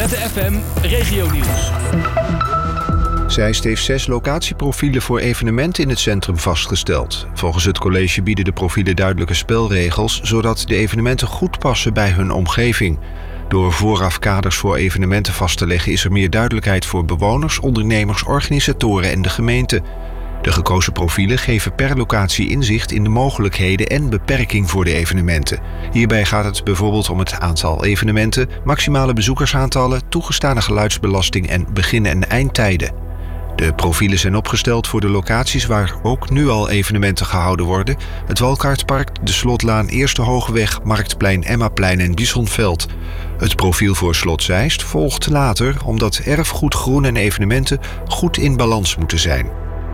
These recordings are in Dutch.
ZFM Regionieuws. Zeist heeft 6 locatieprofielen voor evenementen in het centrum vastgesteld. Volgens het college bieden de profielen duidelijke spelregels, zodat de evenementen goed passen bij hun omgeving. Door vooraf kaders voor evenementen vast te leggen is er meer duidelijkheid voor bewoners, ondernemers, organisatoren en de gemeente. De gekozen profielen geven per locatie inzicht in de mogelijkheden en beperking voor de evenementen. Hierbij gaat het bijvoorbeeld om het aantal evenementen, maximale bezoekersaantallen, toegestane geluidsbelasting en begin- en eindtijden. De profielen zijn opgesteld voor de locaties waar ook nu al evenementen gehouden worden: het Walkaartpark, de Slotlaan, Eerste Hogeweg, Marktplein, Emmaplein en Bisonveld. Het profiel voor Slot Zeist volgt later, omdat erfgoed, groen en evenementen goed in balans moeten zijn.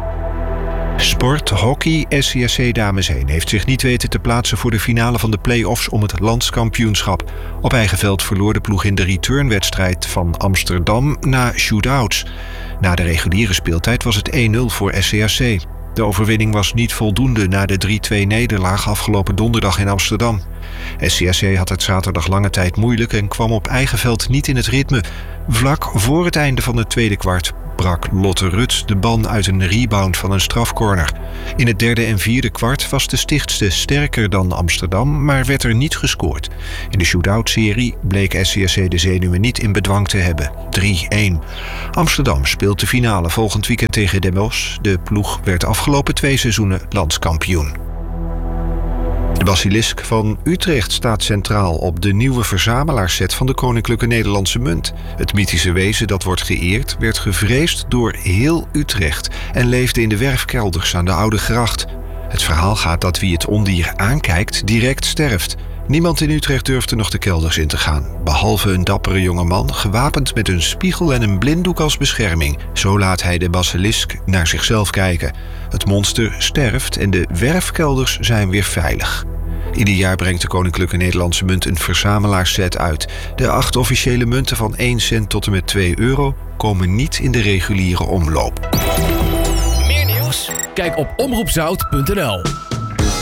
Sport, hockey, SCSC Dames 1 heeft zich niet weten te plaatsen voor de finale van de play-offs om het landskampioenschap. Op eigen veld verloor de ploeg in de returnwedstrijd van Amsterdam na shootouts. Na de reguliere speeltijd was het 1-0 voor SCSC. De overwinning was niet voldoende na de 3-2-nederlaag afgelopen donderdag in Amsterdam. SCSC had het zaterdag lange tijd moeilijk en kwam op eigen veld niet in het ritme. Vlak voor het einde van het tweede kwart brak Lotte Ruts de ban uit een rebound van een strafcorner. In het derde en vierde kwart was de Stichtse sterker dan Amsterdam, maar werd er niet gescoord. In de shootout-serie bleek SCSC de zenuwen niet in bedwang te hebben. 3-1. Amsterdam speelt de finale volgend weekend tegen Den Bosch. De ploeg werd afgelopen 2 seizoenen landskampioen. De basilisk van Utrecht staat centraal op de nieuwe verzamelaarsset van de Koninklijke Nederlandse Munt. Het mythische wezen dat wordt geëerd werd gevreesd door heel Utrecht en leefde in de werfkelders aan de Oude Gracht. Het verhaal gaat dat wie het ondier aankijkt direct sterft. Niemand in Utrecht durfde nog de kelders in te gaan, behalve een dappere jongeman gewapend met een spiegel en een blinddoek als bescherming. Zo laat hij de basilisk naar zichzelf kijken. Het monster sterft en de werfkelders zijn weer veilig. Ieder jaar brengt de Koninklijke Nederlandse Munt een verzamelaarsset uit. De 8 officiële munten van 1 cent tot en met 2 euro komen niet in de reguliere omloop. Meer nieuws? Kijk op omroepzout.nl.